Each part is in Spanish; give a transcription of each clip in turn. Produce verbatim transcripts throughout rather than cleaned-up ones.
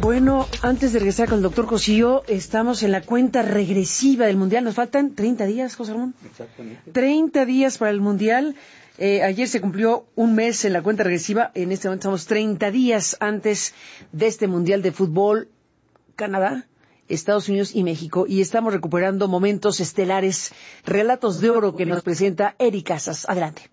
Bueno, antes de regresar con el doctor Cosío, estamos en la cuenta regresiva del Mundial. Nos faltan treinta días, José Ramón. Exactamente. treinta días para el Mundial. Eh, ayer se cumplió un mes en la cuenta regresiva. En este momento estamos treinta días antes de este Mundial de Fútbol. Canadá, Estados Unidos y México. Y estamos recuperando momentos estelares, relatos de oro que nos presenta Eric Casas. Adelante.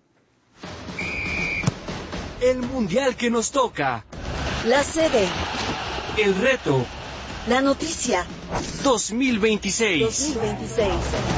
El Mundial que nos toca. La sede. El reto. La noticia. dos mil veintiséis. dos mil veintiséis.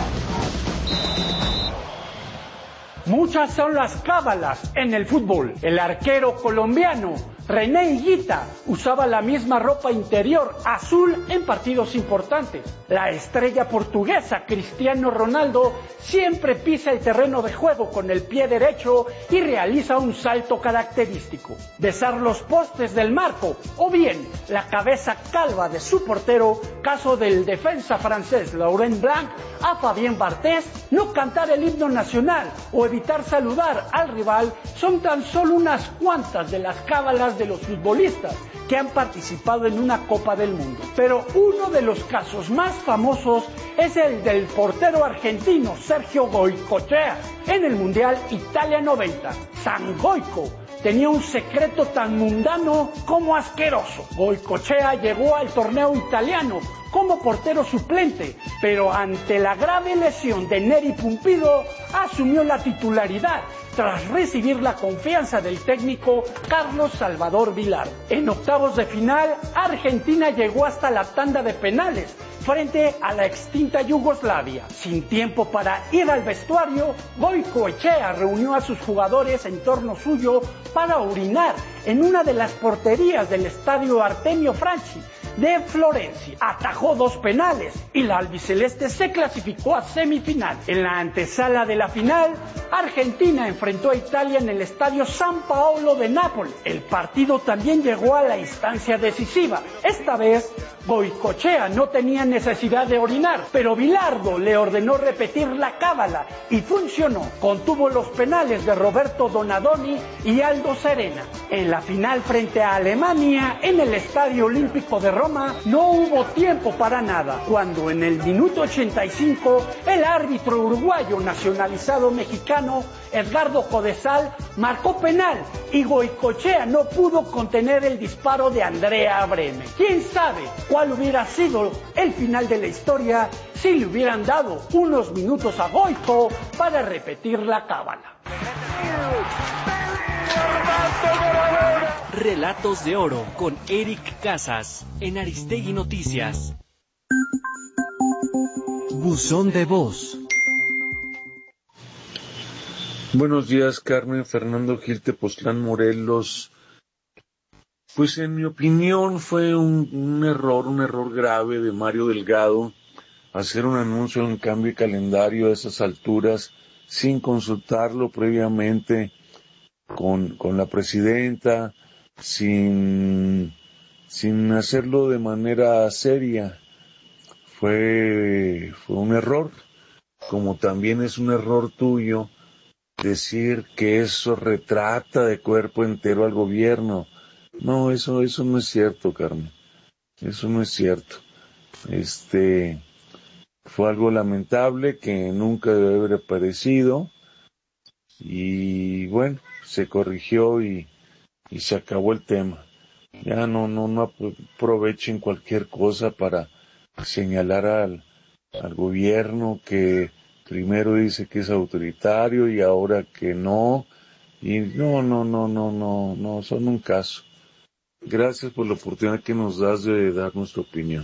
Muchas son las cábalas en el fútbol. El arquero colombiano René Higuita usaba la misma ropa interior azul en partidos importantes. La estrella portuguesa Cristiano Ronaldo siempre pisa el terreno de juego con el pie derecho y realiza un salto característico. Besar los postes del marco o bien la cabeza calva de su portero, caso del defensa francés Laurent Blanc, a Fabien Barthez, no cantar el himno nacional o evitar saludar al rival son tan solo unas cuantas de las cábalas de los futbolistas que han participado en una Copa del Mundo. Pero uno de los casos más famosos es el del portero argentino Sergio Goycochea en el Mundial Italia noventa. San Goico tenía un secreto tan mundano como asqueroso. Goycochea llegó al torneo italiano como portero suplente, pero ante la grave lesión de Neri Pumpido asumió la titularidad tras recibir la confianza del técnico Carlos Salvador Vilar. En octavos de final, Argentina llegó hasta la tanda de penales frente a la extinta Yugoslavia. Sin tiempo para ir al vestuario, Goycochea reunió a sus jugadores en torno suyo para orinar en una de las porterías del estadio Artemio Franchi de Florencia. Atajó dos penales y la albiceleste se clasificó a semifinal. En la antesala de la final, Argentina enfrentó a Italia en el estadio San Paolo de Nápoles. El partido también llegó a la instancia decisiva. Esta vez, Goycochea no tenía necesidad de orinar, pero Bilardo le ordenó repetir la cábala y funcionó. Contuvo los penales de Roberto Donadoni y Aldo Serena. En la final frente a Alemania, en el Estadio Olímpico de Roma, no hubo tiempo para nada, cuando en el minuto ochenta y cinco, el árbitro uruguayo nacionalizado mexicano, Edgardo Codesal, marcó penal y Goycochea no pudo contener el disparo de Andrea Breme. ¿Quién sabe cuál hubiera sido el final de la historia si le hubieran dado unos minutos a Goico para repetir la cábala? Relatos de Oro con Eric Casas en Aristegui Noticias. Buzón de voz. Buenos días, Carmen. Fernando Gil, Tepoztlán, Morelos. Pues en mi opinión fue un, un error, un error grave de Mario Delgado hacer un anuncio en cambio de calendario a esas alturas sin consultarlo previamente con, con la presidenta, sin, sin hacerlo de manera seria. Fue, fue un error, como también es un error tuyo decir que eso retrata de cuerpo entero al gobierno. No, eso, eso no es cierto, Carmen. Eso no es cierto. Este, fue algo lamentable que nunca debe haber aparecido. Y bueno, se corrigió y, y se acabó el tema. Ya no, no, no aprovechen cualquier cosa para señalar al, al gobierno que primero dice que es autoritario y ahora que no. Y no, no, no, no, no, no, son un caso. Gracias por la oportunidad que nos das de dar nuestra opinión.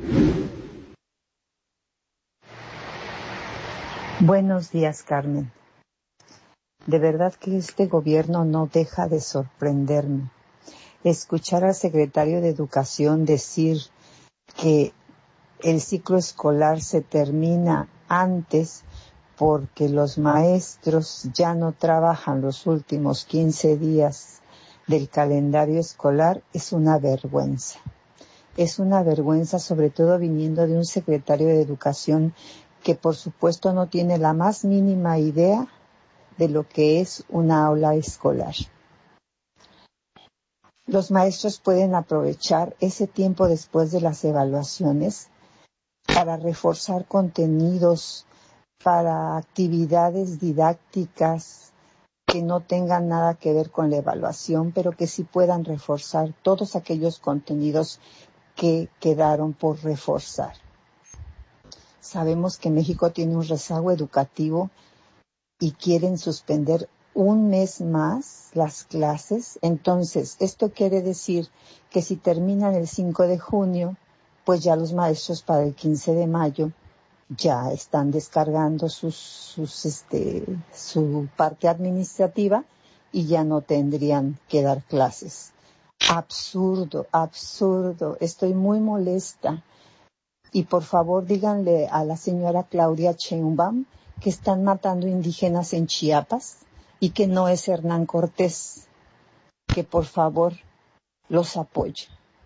Buenos días, Carmen. De verdad que este gobierno no deja de sorprenderme. Escuchar al secretario de Educación decir que el ciclo escolar se termina antes porque los maestros ya no trabajan los últimos quince días del calendario escolar es una vergüenza. Es una vergüenza, sobre todo viniendo de un secretario de Educación que por supuesto no tiene la más mínima idea de lo que es una aula escolar. Los maestros pueden aprovechar ese tiempo después de las evaluaciones para reforzar contenidos, para actividades didácticas que no tengan nada que ver con la evaluación, pero que sí puedan reforzar todos aquellos contenidos que quedaron por reforzar. Sabemos que México tiene un rezago educativo y quieren suspender un mes más las clases. Entonces, esto quiere decir que si terminan el cinco de junio, pues ya los maestros para el quince de mayo ya están descargando sus, sus, este, su parte administrativa y ya no tendrían que dar clases. Absurdo, absurdo. Estoy muy molesta. Y por favor díganle a la señora Claudia Sheinbaum que están matando indígenas en Chiapas y que no es Hernán Cortés. Que por favor los apoye.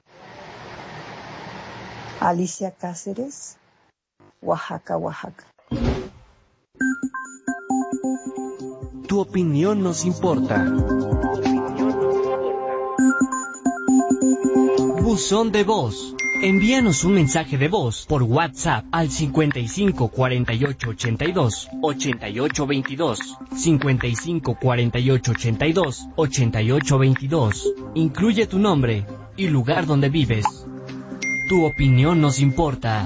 Alicia Cáceres, Oaxaca, Oaxaca. Tu opinión nos importa. Buzón de voz. Envíanos un mensaje de voz por WhatsApp al cincuenta y cinco cuarenta y ocho ochenta y dos ochenta y ocho veintidós, cincuenta y cinco cuarenta y ocho ochenta y dos ochenta y ocho veintidós. Incluye tu nombre y lugar donde vives. Tu opinión nos importa.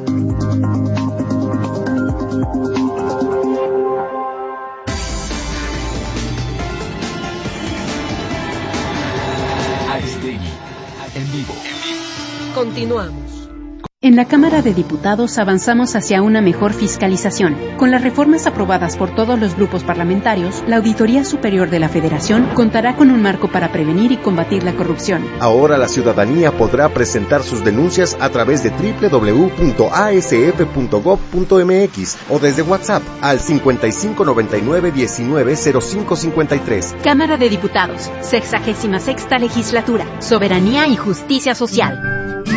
Aristegui, en vivo. Continuamos. En la Cámara de Diputados avanzamos hacia una mejor fiscalización. Con las reformas aprobadas por todos los grupos parlamentarios, la Auditoría Superior de la Federación contará con un marco para prevenir y combatir la corrupción. Ahora la ciudadanía podrá presentar sus denuncias a través de doble u doble u doble u punto a s f punto gob punto m x o desde WhatsApp al cincuenta y cinco noventa y nueve diecinueve cero cinco cincuenta y tres. Cámara de Diputados, sexagésima sexta legislatura, soberanía y justicia social.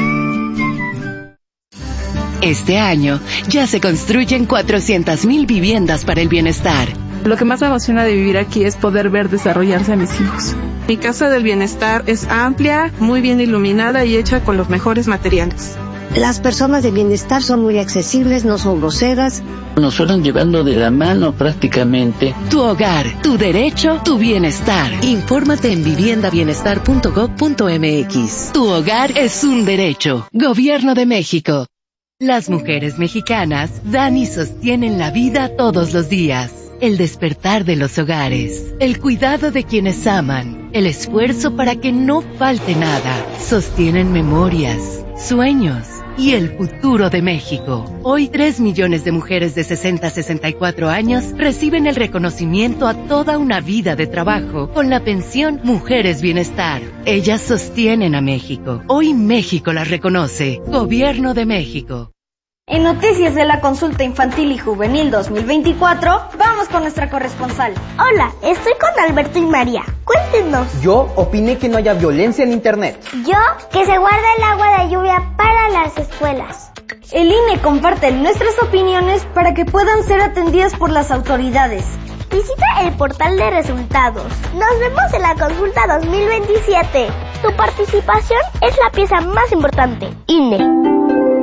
Este año ya se construyen cuatrocientas mil viviendas para el bienestar. Lo que más me emociona de vivir aquí es poder ver desarrollarse a mis hijos. Mi casa del bienestar es amplia, muy bien iluminada y hecha con los mejores materiales. Las personas de bienestar son muy accesibles, no son groseras. Nos fueron llevando de la mano prácticamente. Tu hogar, tu derecho, tu bienestar. Infórmate en vivienda bienestar punto gob punto m x. Tu hogar es un derecho. Gobierno de México. Las mujeres mexicanas dan y sostienen la vida todos los días. El despertar de los hogares, el cuidado de quienes aman, el esfuerzo para que no falte nada. Sostienen memorias, sueños y el futuro de México. Hoy tres millones de mujeres de sesenta a sesenta y cuatro años reciben el reconocimiento a toda una vida de trabajo con la pensión Mujeres Bienestar. Ellas sostienen a México. Hoy México las reconoce. Gobierno de México. En Noticias de la Consulta Infantil y Juvenil dos mil veinticuatro, vamos con nuestra corresponsal. Hola, estoy con Alberto y María. Cuéntenos. Yo opiné que no haya violencia en Internet. Yo, que se guarde el agua de lluvia para las escuelas. El I N E comparte nuestras opiniones para que puedan ser atendidas por las autoridades. Visita el portal de resultados. Nos vemos en la Consulta dos mil veintisiete. Tu participación es la pieza más importante. I N E.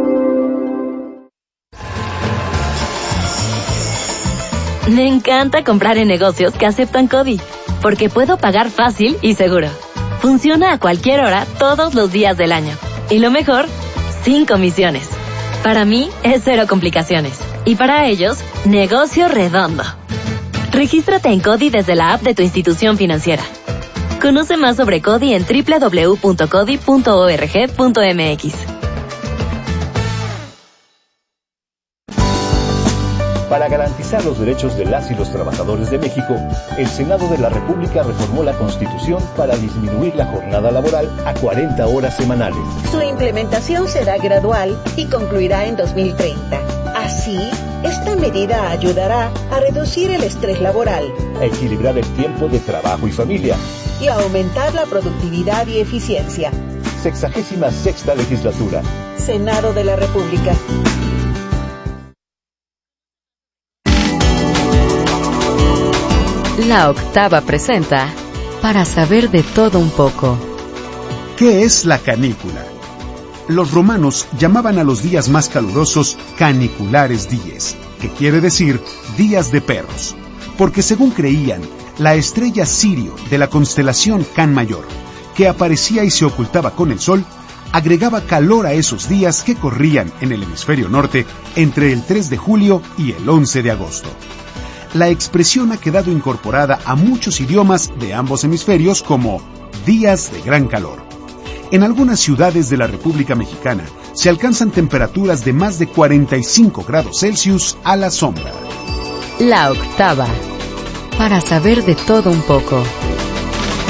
Me encanta comprar en negocios que aceptan CODI, porque puedo pagar fácil y seguro. Funciona a cualquier hora, todos los días del año. Y lo mejor, sin comisiones. Para mí, es cero complicaciones. Y para ellos, negocio redondo. Regístrate en CODI desde la app de tu institución financiera. Conoce más sobre CODI en doble u doble u doble u punto codi punto org punto m x. Para garantizar los derechos de las y los trabajadores de México, el Senado de la República reformó la Constitución para disminuir la jornada laboral a cuarenta horas semanales. Su implementación será gradual y concluirá en dos mil treinta. Así, esta medida ayudará a reducir el estrés laboral, a equilibrar el tiempo de trabajo y familia y a aumentar la productividad y eficiencia. Sexagésima sexta legislatura. Senado de la República. La Octava presenta Para saber de todo un poco, ¿Qué es la canícula? Los romanos llamaban a los días más calurosos caniculares dies, que quiere decir días de perros, porque según creían, la estrella Sirio de la constelación Can Mayor, que aparecía y se ocultaba con el sol, agregaba calor a esos días que corrían en el hemisferio norte entre el tres de julio y el once de agosto. La expresión ha quedado incorporada a muchos idiomas de ambos hemisferios como días de gran calor. En algunas ciudades de la República Mexicana se alcanzan temperaturas de más de cuarenta y cinco grados Celsius a la sombra. La octava. Para saber de todo un poco.